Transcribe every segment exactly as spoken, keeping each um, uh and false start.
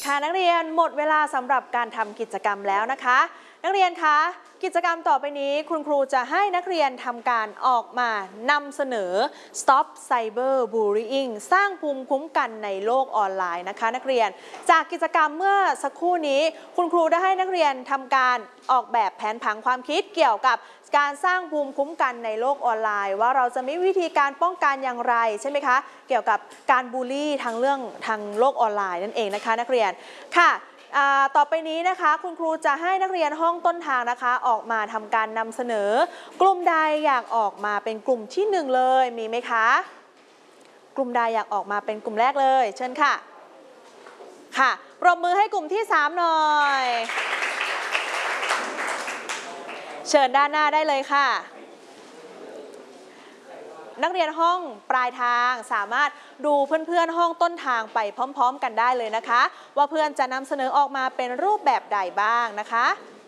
ค่ะนักเรียนหมดเวลาสำหรับการทำกิจกรรมแล้วนะคะนักเรียนคะกิจกรรมต่อไปนี้คุณครูจะให้นักเรียนทำการออกมานำเสนอ Stop Cyber Bullying สร้างภูมิคุ้มกันในโลกออนไลน์นะคะนักเรียนจากกิจกรรมเมื่อสักครู่นี้คุณครูได้ให้นักเรียนทำการออกแบบแผนผังความคิดเกี่ยวกับการสร้างภูมิคุ้มกันในโลกออนไลน์ว่าเราจะมีวิธีการป้องกันอย่างไรใช่ไหมคะเกี่ยวกับการบูลลี่ทางเรื่องทางโลกออนไลน์นั่นเองนะคะนักเรียนค่ะต่อไปนี้นะคะคุณครูจะให้นักเรียนห้องต้นทางนะคะออกมาทำการนำเสนอกลุ่มใดอยากออกมาเป็นกลุ่มที่หนึ่งเลยมีไหมคะกลุ่มใดอยากออกมาเป็นกลุ่มแรกเลยเชิญค่ะค่ะปรบมือให้กลุ่มที่สามหน่อยเชิญด้านหน้าได้เลยค่ะนักเรียนห้องปลายทางสามารถดูเพื่อนๆห้องต้นทางไปพร้อมๆกันได้เลยนะคะว่าเพื่อนจะนำเสนอออกมาเป็นรูปแบบใดบ้างนะคะ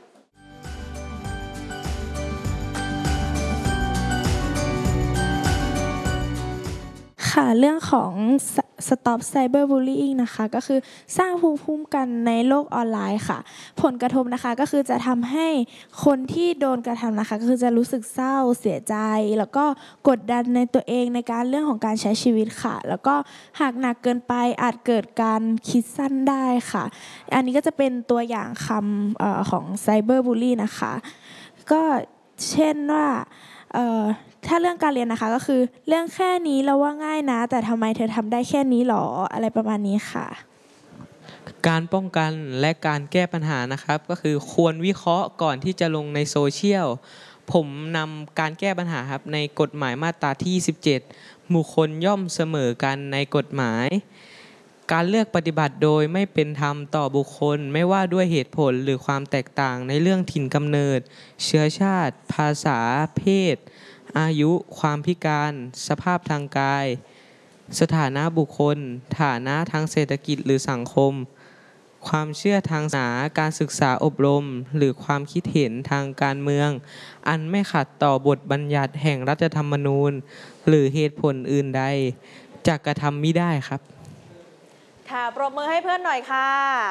ค่ะเรื่องของ Stop Cyber Bullying นะคะก็คือสร้างภูมิคุ้มกันในโลกออนไลน์ค่ะผลกระทบนะคะก็คือจะทำให้คนที่โดนกระทำนะคะก็คือจะรู้สึกเศร้าเสียใจแล้วก็กดดันในตัวเองในการเรื่องของการใช้ชีวิตค่ะแล้วก็หากหนักเกินไปอาจเกิดการคิดสั้นได้ค่ะอันนี้ก็จะเป็นตัวอย่างคำเอ่อของ Cyber Bully นะคะก็เช่นว่าเอ่อถ้าเรื่องการเรียนนะคะก็คือเรื่องแค่นี้เราว่าง่ายนะแต่ทำไมเธอทำได้แค่นี้หรออะไรประมาณนี้ค่ะการป้องกันและการแก้ปัญหานะครับก็คือควรวิเคราะห์ก่อนที่จะลงในโซเชียลผมนำการแก้ปัญหาครับในกฎหมายมาตราที่ยี่สิบเจ็ดบุคคลย่อมเสมอกันในกฎหมายการเลือกปฏิบัติโดยไม่เป็นธรรมต่อบุคคลไม่ว่าด้วยเหตุผลหรือความแตกต่างในเรื่องถิ่นกำเนิดเชื้อชาติภาษาเพศอายุความพิการสภาพทางกายสถานะบุคคลฐานะทางเศรษฐกิจหรือสังคมความเชื่อทางศาสนาการศึกษาอบรมหรือความคิดเห็นทางการเมืองอันไม่ขัดต่อบทบัญญัติแห่งรัฐธรรมนูญหรือเหตุผลอื่นใดจะกระทำมิได้ครับค่ะปรบมือให้เพื่อนหน่อยค่ะ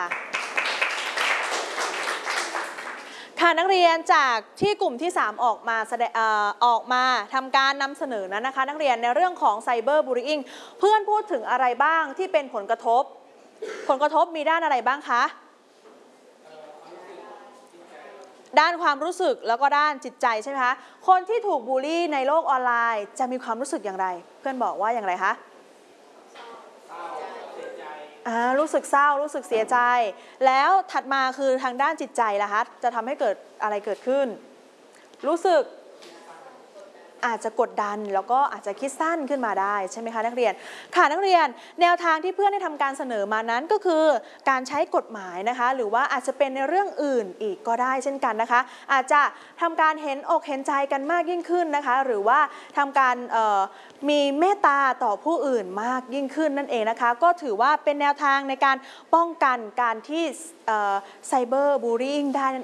ค่ะนักเรียนจากที่กลุ่มที่สามออกมาแสดงออกมาทำการนำเสนอนั้นนะคะนักเรียนในเรื่องของไซเบอร์บูลลี่เพื่อนพูดถึงอะไรบ้างที่เป็นผลกระทบผลกระทบมีด้านอะไรบ้างคะด้านความรู้สึกแล้วก็ด้านจิตใจใช่ไหมคะคนที่ถูกบูลลี่ในโลกออนไลน์จะมีความรู้สึกอย่างไรเพื่อนบอกว่าอย่างไรคะรู้สึกเศร้ารู้สึกเสียใจแล้วถัดมาคือทางด้านจิตใจล่ะคะจะทำให้เกิดอะไรเกิดขึ้นรู้สึกอาจจะกดดันแล้วก็อาจจะคิดสั้นขึ้นมาได้ใช่ไหมคะนักเรียนค่ะนักเรียนแนวทางที่เพื่อนได้ทำการเสนอมานั้นก็คือการใช้กฎหมายนะคะหรือว่าอาจจะเป็นในเรื่องอื่นอีกก็ได้เช่นกันนะคะอาจจะทำการเห็นอกเห็นใจกันมากยิ่งขึ้นนะคะหรือว่าทำการมีเมตตาต่อผู้อื่นมากยิ่งขึ้นนั่นเองนะคะก็ถือว่าเป็นแนวทางในการป้องกันการที่ไซเบอร์บูลลี่ได้